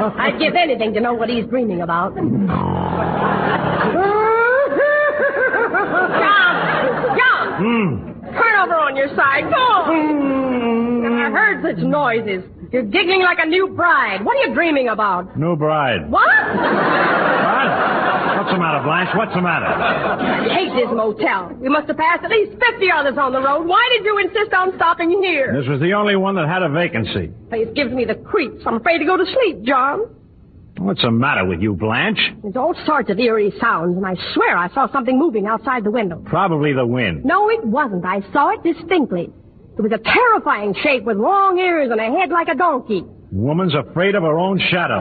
I'd give anything to know what he's dreaming about. John! Turn over on your side. Go on. I heard such noises. You're giggling like a new bride. What are you dreaming about? New bride. What? What? What's the matter, Blanche? What's the matter? I hate this motel. We must have passed at least 50 others on the road. Why did you insist on stopping here? This was the only one that had a vacancy. Place gives me the creeps. I'm afraid to go to sleep, John. What's the matter with you, Blanche? There's all sorts of eerie sounds, and I swear I saw something moving outside the window. Probably the wind. No, it wasn't. I saw it distinctly. It was a terrifying shape with long ears and a head like a donkey. Woman's afraid of her own shadow.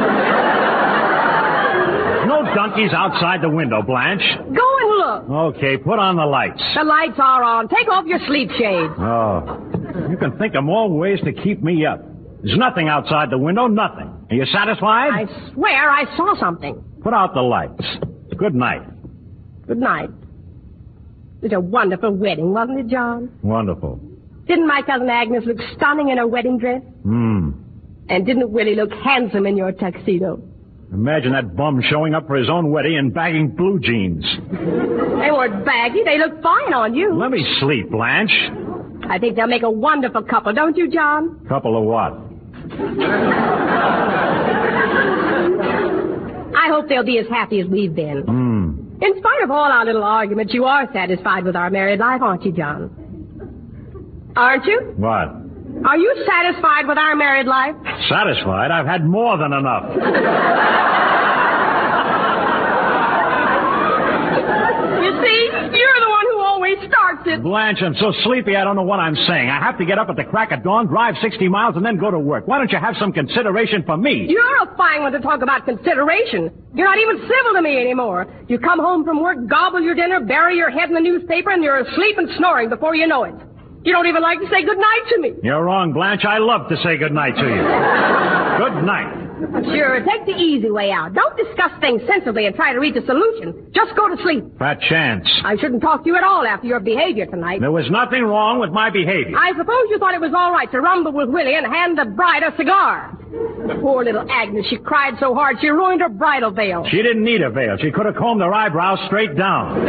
No donkeys outside the window, Blanche. Go and look. Okay, put on the lights. The lights are on. Take off your sleep shades. Oh, you can think of more ways to keep me up. There's nothing outside the window, nothing. Are you satisfied? I swear I saw something. Put out the lights. Good night. Good night. It was a wonderful wedding, wasn't it, John? Wonderful. Didn't my cousin Agnes look stunning in her wedding dress? And didn't Willie look handsome in your tuxedo? Imagine that bum showing up for his own wedding and bagging blue jeans. They weren't baggy. They looked fine on you. Let me sleep, Blanche. I think they'll make a wonderful couple, don't you, John? Couple of what? I hope they'll be as happy as we've been. In spite of all our little arguments, you are satisfied with our married life, aren't you, John? Aren't you? What? Are you satisfied with our married life? Satisfied? I've had more than enough. You see, you're the one who always starts it. Blanche, I'm so sleepy I don't know what I'm saying. I have to get up at the crack of dawn, drive 60 miles, and then go to work. Why don't you have some consideration for me? You're a fine one to talk about consideration. You're not even civil to me anymore. You come home from work, gobble your dinner, bury your head in the newspaper, and you're asleep and snoring before you know it. You don't even like to say goodnight to me. You're wrong, Blanche. I love to say goodnight to you. Good night. Sure, take the easy way out. Don't discuss things sensibly and try to reach a solution. Just go to sleep. Fat chance. I shouldn't talk to you at all after your behavior tonight. There was nothing wrong with my behavior. I suppose you thought it was all right to rumble with Willie and hand the bride a cigar. Poor little Agnes, she cried so hard she ruined her bridal veil. She didn't need a veil. She could have combed her eyebrows straight down.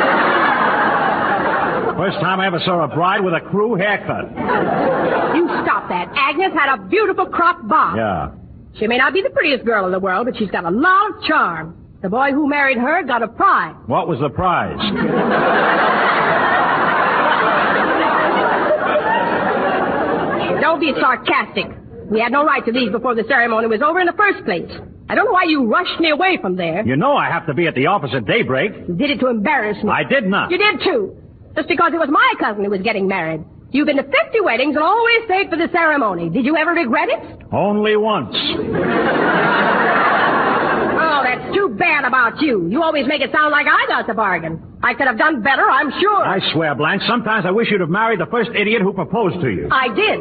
First time I ever saw a bride with a crew haircut. You stop that. Agnes had a beautiful cropped bob. Yeah. She may not be the prettiest girl in the world, but she's got a lot of charm. The boy who married her got a prize. What was the prize? Don't be sarcastic. We had no right to leave before the ceremony was over in the first place. I don't know why you rushed me away from there. You know I have to be at the office at daybreak. You did it to embarrass me. I did not. You did, too. Just because it was my cousin who was getting married. You've been to 50 weddings and always stayed for the ceremony. Did you ever regret it? Only once. Oh, that's too bad about you. You always make it sound like I got the bargain. I could have done better, I'm sure. I swear, Blanche, sometimes I wish you'd have married the first idiot who proposed to you. I did.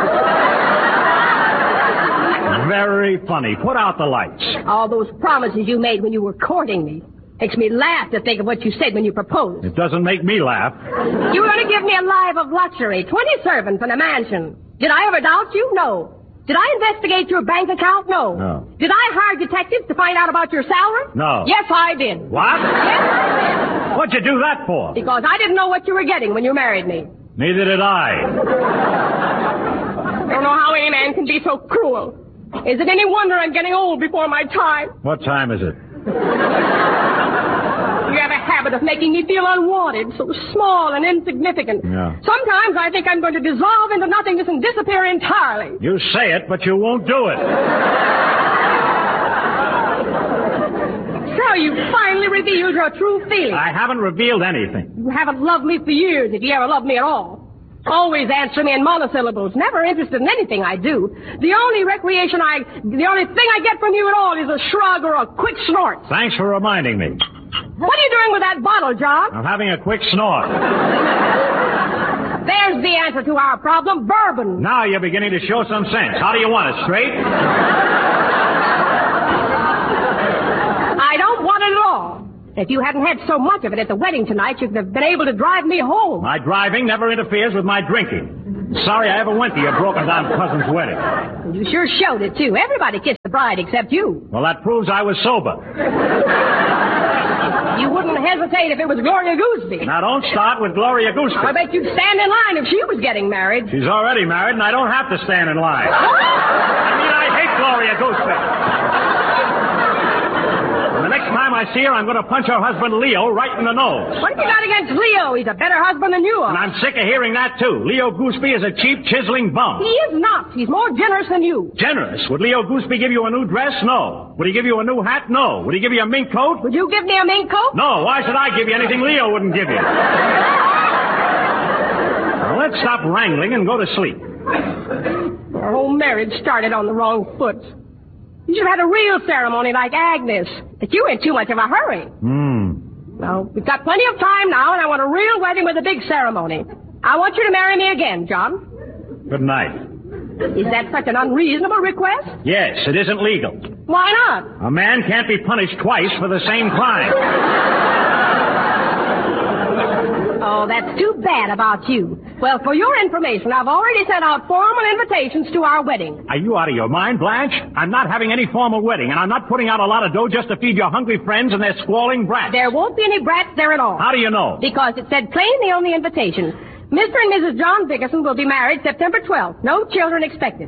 Very funny. Put out the lights. All those promises you made when you were courting me. Makes me laugh to think of what you said when you proposed. It doesn't make me laugh. You were going to give me a life of luxury, 20 servants and a mansion. Did I ever doubt you? No. Did I investigate your bank account? No. No. Did I hire detectives to find out about your salary? No. Yes, I did. What? Yes, I did. What'd you do that for? Because I didn't know what you were getting when you married me. Neither did I. I don't know how any man can be so cruel. Is it any wonder I'm getting old before my time? What time is it? You have a habit of making me feel unwanted, so small and insignificant. Yeah. Sometimes I think I'm going to dissolve into nothingness and disappear entirely. You say it, but you won't do it. So you finally revealed your true feelings. I haven't revealed anything. You haven't loved me for years, if you ever loved me at all. Always answer me in monosyllables, never interested in anything I do. The only thing I get from you at all is a shrug or a quick snort. Thanks for reminding me. What are you doing with that bottle, John? I'm having a quick snort. There's the answer to our problem, bourbon. Now you're beginning to show some sense. How do you want it, straight? I don't want it at all. If you hadn't had so much of it at the wedding tonight, you'd have been able to drive me home. My driving never interferes with my drinking. Sorry I ever went to your broken-down cousin's wedding. You sure showed it, too. Everybody kissed the bride except you. Well, that proves I was sober. You wouldn't hesitate if it was Gloria Gooseby. Now, don't start with Gloria Gooseby. I bet you'd stand in line if she was getting married. She's already married, and I don't have to stand in line. I hate Gloria Gooseby. The next time I see her, I'm going to punch her husband, Leo, right in the nose. What have you got against Leo? He's a better husband than you are. And I'm sick of hearing that, too. Leo Gooseby is a cheap, chiseling bum. He is not. He's more generous than you. Generous? Would Leo Gooseby give you a new dress? No. Would he give you a new hat? No. Would he give you a mink coat? Would you give me a mink coat? No. Why should I give you anything Leo wouldn't give you? Now, let's stop wrangling and go to sleep. Our whole marriage started on the wrong foot. You should have had a real ceremony like Agnes. But you in too much of a hurry. Well, we've got plenty of time now, and I want a real wedding with a big ceremony. I want you to marry me again, John. Good night. Is that such an unreasonable request? Yes, it isn't legal. Why not? A man can't be punished twice for the same crime. Oh, that's too bad about you. Well, for your information, I've already sent out formal invitations to our wedding. Are you out of your mind, Blanche? I'm not having any formal wedding, and I'm not putting out a lot of dough just to feed your hungry friends and their squalling brats. There won't be any brats there at all. How do you know? Because it said plainly on the invitation, Mr. and Mrs. John Dickerson will be married September 12th. No children expected.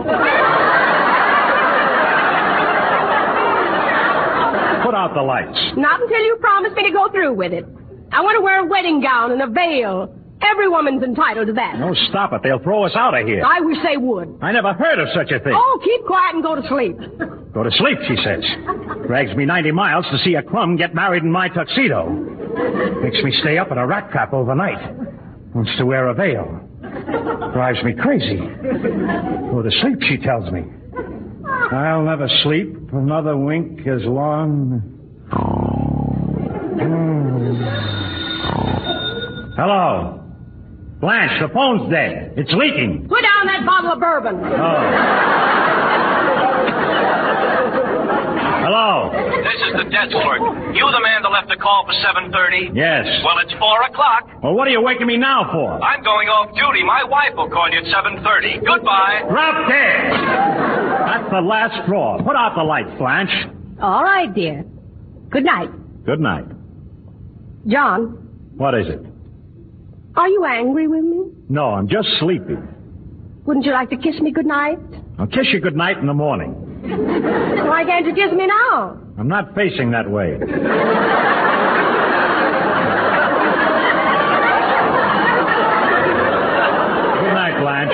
Put out the lights. Not until you promise me to go through with it. I want to wear a wedding gown and a veil. Every woman's entitled to that. No, stop it. They'll throw us out of here. I wish they would. I never heard of such a thing. Oh, keep quiet and go to sleep. Go to sleep, she says. Drags me 90 miles to see a crumb get married in my tuxedo. Makes me stay up in a rat trap overnight. Wants to wear a veil. Drives me crazy. Go to sleep, she tells me. I'll never sleep another wink as long... Hello. Blanche, the phone's dead. It's leaking. Put down that bottle of bourbon. Oh. Hello. This is the desk clerk. You the man that left a call for 7:30? Yes. Well, it's 4 o'clock. Well, what are you waking me now for? I'm going off duty. My wife will call you at 7:30. Goodbye. Drop dead. That's the last straw. Put out the lights, Blanche. All right, dear. Good night. Good night. John, What is it? are you angry with me? No, I'm just sleepy. Wouldn't you like to kiss me good night? I'll kiss you good night in the morning. Why can't you kiss me now? I'm not facing that way. Good night, Blanche.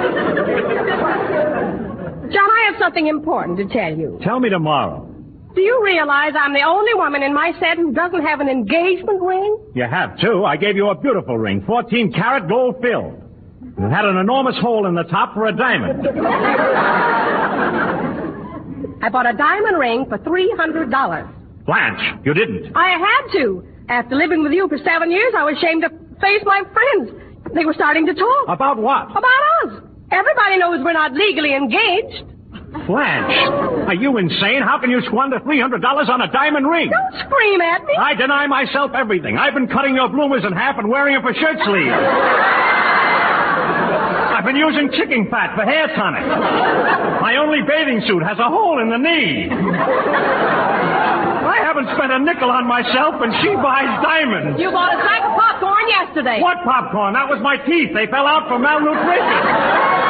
John, I have something important to tell you. Tell me tomorrow. Do you realize I'm the only woman in my set who doesn't have an engagement ring? You have, too. I gave you a beautiful ring, 14-karat gold filled. It had an enormous hole in the top for a diamond. I bought a diamond ring for $300. Blanche, you didn't. I had to. After living with you for 7 years, I was ashamed to face my friends. They were starting to talk. About what? About us. Everybody knows we're not legally engaged. Blanche, are you insane? How can you squander $300 on a diamond ring? Don't scream at me. I deny myself everything. I've been cutting your bloomers in half and wearing them for shirt sleeves. I've been using chicken fat for hair tonic. My only bathing suit has a hole in the knee. I haven't spent a nickel on myself, and she buys diamonds. You bought a sack of popcorn yesterday. What popcorn? That was my teeth. They fell out from malnutrition.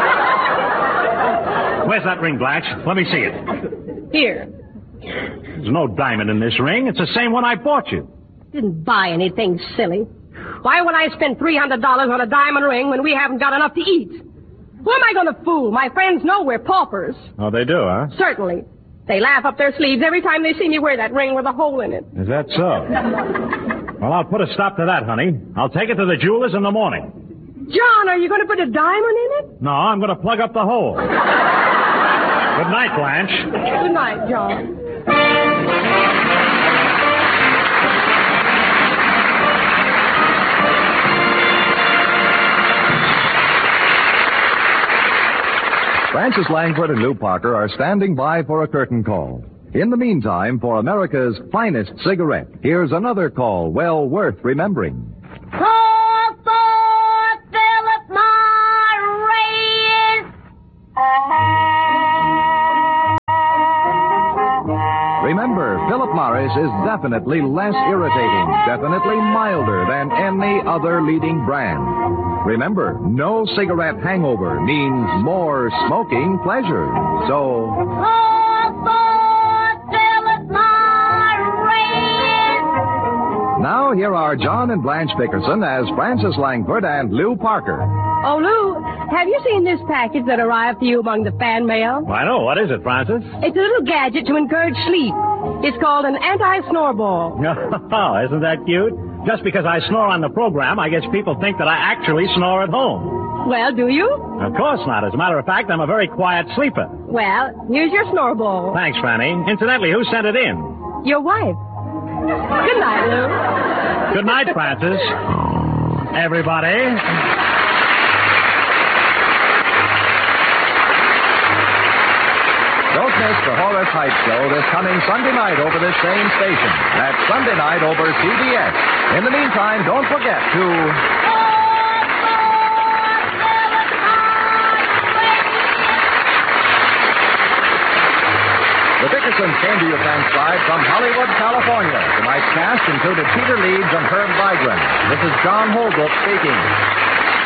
Where's that ring, Blanche? Let me see it. Here. There's no diamond in this ring. It's the same one I bought you. Didn't buy anything, silly. Why would I spend $300 on a diamond ring when we haven't got enough to eat? Who am I going to fool? My friends know we're paupers. Oh, they do, huh? Certainly. They laugh up their sleeves every time they see me wear that ring with a hole in it. Is that so? Well, I'll put a stop to that, honey. I'll take it to the jeweler's in the morning. John, are you going to put a diamond in it? No, I'm going to plug up the hole. Good night, Blanche. Good night, John. Francis Langford and Lou Parker are standing by for a curtain call. In the meantime, for America's finest cigarette, here's another call well worth remembering. Call for Philip Morris! Philip Morris is definitely less irritating, definitely milder than any other leading brand. Remember, no cigarette hangover means more smoking pleasure. So, now here are John and Blanche Dickerson as Frances Langford and Lou Parker. Oh, Lou, have you seen this package that arrived to you among the fan mail? I know. What is it, Francis? It's a little gadget to encourage sleep. It's called an anti-snore ball. Oh, isn't that cute? Just because I snore on the program, I guess people think that I actually snore at home. Well, do you? Of course not. As a matter of fact, I'm a very quiet sleeper. Well, here's your snore ball. Thanks, Franny. Incidentally, who sent it in? Your wife. Good night, Lou. Good night, Francis. Everybody. Don't miss the Horace Heights Show this coming Sunday night over this same station. That's Sunday night over CBS. In the meantime, don't forget to... The Dickersons came to you transcribed from Hollywood, California. Tonight's cast included Peter Leeds and Herb Vigran. This is John Holbrook speaking.